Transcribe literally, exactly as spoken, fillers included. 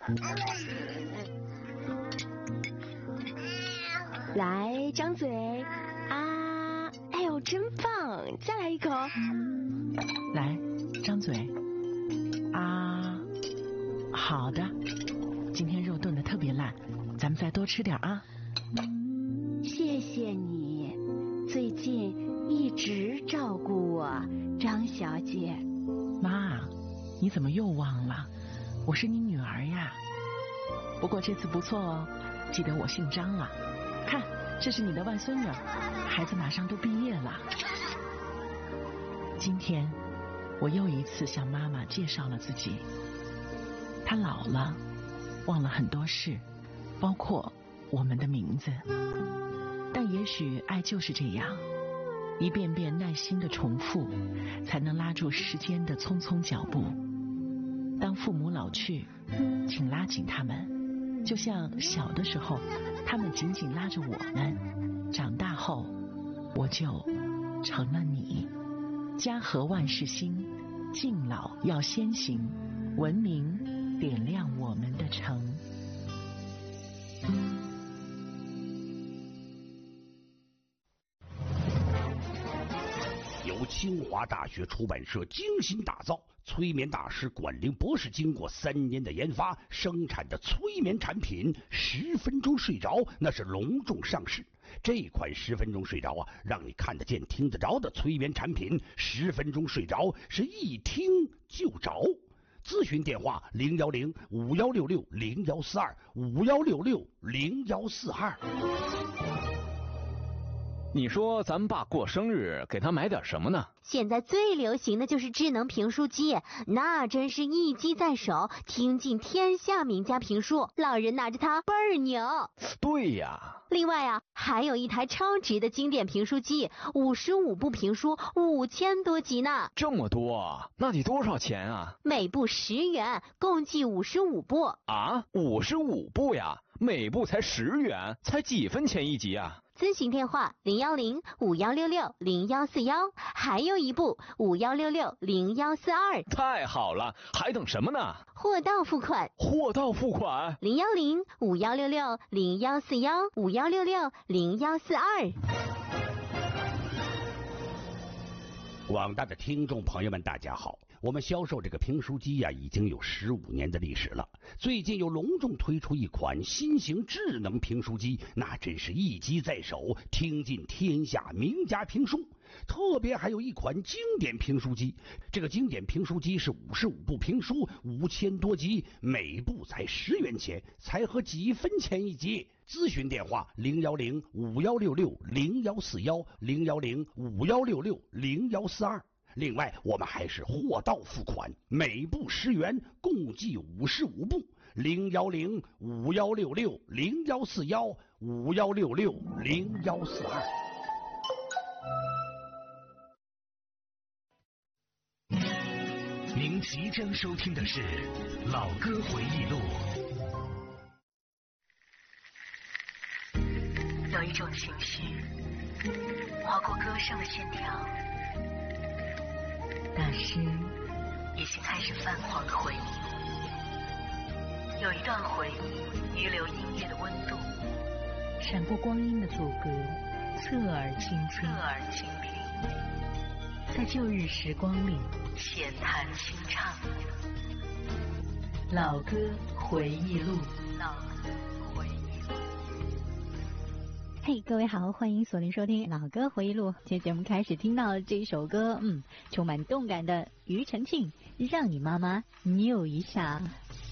来，张嘴啊！哎呦，真棒！再来一口。 来，张嘴啊！好的，今天肉炖得特别烂，咱们再多吃点啊。 谢谢你，最近一直照顾我，张小姐。 妈，你怎么又忘了？我是你女儿呀。不过这次不错哦，记得我姓张了。看，这是你的外孙女，孩子马上都毕业了。今天我又一次向妈妈介绍了自己。她老了，忘了很多事，包括我们的名字。但也许爱就是这样，一遍遍耐心的重复，才能拉住时间的匆匆脚步。当父母老去，请拉紧他们，就像小的时候他们紧紧拉着我们，长大后我就成了你。家和万事兴，敬老要先行，文明点亮我们的城。 由清华大学出版社精心打造，催眠大师管灵博士经过三年的研发生产的催眠产品十分钟睡着，那是隆重上市。这款十分钟睡着啊，让你看得见听得着的催眠产品，十分钟睡着是一听就着。咨询电话零幺零五幺六六零幺四二五幺六六零幺四二。 你说咱们爸过生日给他买点什么呢？ 现在最流行的就是智能评书机，那真是一机在手，听尽天下名家评书，老人拿着它倍儿牛。 对呀。 另外啊，还有一台超值的经典评书机，五十五部评书，五千多集呢。 这么多，那得多少钱啊？ 每部十元，共计五十五部。 啊，五十五部呀？每部才十元，才几分钱一集啊？ 咨询电话零幺零五幺六六零幺四幺，还有一部五幺六六零幺四二。 太好了，还等什么呢？ 货到付款。 货到付款。 零幺零五幺六六零幺四幺五幺六六零幺四二。 广大的听众朋友们，大家好！我们销售这个评书机呀、啊，已经有十五年的历史了。最近又隆重推出一款新型智能评书机，那真是一机在手，听尽天下名家评书。特别还有一款经典评书机，这个经典评书机是五十五部评书，五千多集，每部才十元钱，才合几分钱一集。咨询电话零幺零五幺六六零幺四幺零幺零五幺六六零幺四二。另外，我们还是货到付款，每部十元，共计五十五部。零幺零五幺六六零幺四幺五幺六六零幺四二。 您即将收听的是《老歌回忆录》。 有一种情绪划过歌声的线条，大师已经开始泛黄的回忆。有一段回忆遗留音乐的温度， 闪过光阴的阻隔，侧耳倾听， 侧耳倾听， 在旧日时光里闲谈清唱。 老歌回忆录。 老歌回忆录。 嘿、hey, 各位好，欢迎锁定收听老歌回忆录。今天节目开始听到这一首歌，嗯，充满动感的庾澄庆，让你妈妈扭一下。